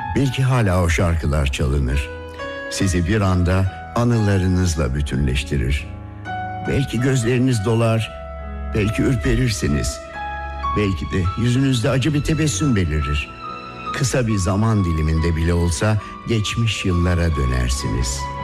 Belki hala o şarkılar çalınır. Sizi bir anda anılarınızla bütünleştirir. Belki gözleriniz dolar, belki ürperirsiniz. Belki de yüzünüzde acı bir tebessüm belirir. Kısa bir zaman diliminde bile olsa geçmiş yıllara dönersiniz.